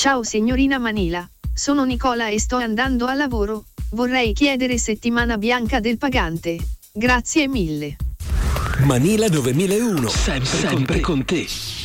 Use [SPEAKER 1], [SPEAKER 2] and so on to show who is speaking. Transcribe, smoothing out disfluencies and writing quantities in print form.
[SPEAKER 1] Ciao signorina Manila, sono Nicola e sto andando a lavoro. Vorrei chiedere settimana bianca del pagante. Grazie mille.
[SPEAKER 2] Manila 9001, sempre con te.